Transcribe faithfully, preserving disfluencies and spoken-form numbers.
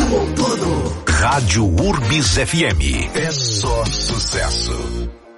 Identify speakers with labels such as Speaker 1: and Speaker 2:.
Speaker 1: com tudo.
Speaker 2: Rádio Urbis F M. É só sucesso.